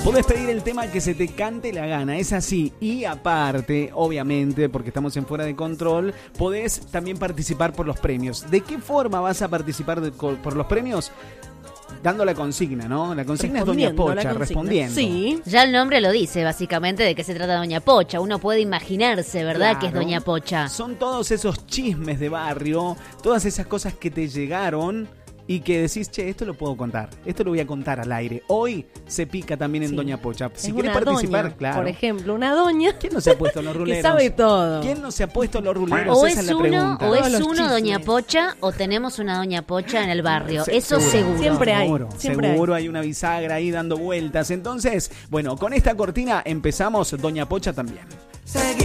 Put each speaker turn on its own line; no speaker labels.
Podés pedir el tema que se te cante la gana, es así. Y aparte, obviamente, porque estamos en Fuera de Control, podés también participar por los premios. ¿De qué forma vas a participar por los premios? Dando la consigna, ¿no? La consigna es Doña Pocha, respondiendo.
Sí.
Ya el nombre lo dice, básicamente, de qué se trata Doña Pocha. Uno puede imaginarse, ¿verdad?,
Claro.
que es Doña Pocha.
Son todos esos chismes de barrio, todas esas cosas que te llegaron y que decís, che, esto lo puedo contar, esto lo voy a contar al aire. Hoy se pica también en Doña Pocha. Si
Es
querés
una
participar,
doña,
claro.
por ejemplo, una doña
¿Quién no se ha puesto los ruleros?
que sabe todo.
¿Quién no se ha puesto los ruleros?
O
Esa
es
la
uno,
pregunta.
o es
Todos los
uno Doña
chismes.
Pocha, o tenemos una Doña Pocha en el barrio.
Se-
Eso seguro.
Siempre hay.
Seguro,
Siempre
seguro hay una bisagra ahí dando vueltas. Entonces, bueno, con esta cortina empezamos Doña Pocha también.